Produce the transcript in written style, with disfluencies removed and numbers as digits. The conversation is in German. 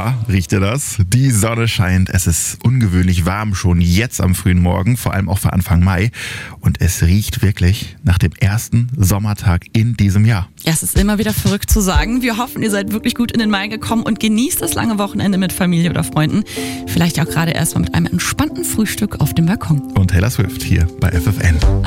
Ja, riecht ihr das? Die Sonne scheint, es ist ungewöhnlich warm schon jetzt am frühen Morgen, vor allem auch für Anfang Mai. Und es riecht wirklich nach dem ersten Sommertag in diesem Jahr. Ja, es ist immer wieder verrückt zu sagen. Wir hoffen, ihr seid wirklich gut in den Mai gekommen und genießt das lange Wochenende mit Familie oder Freunden. Vielleicht auch gerade erstmal mit einem entspannten Frühstück auf dem Balkon. Und Taylor Swift hier bei FFN.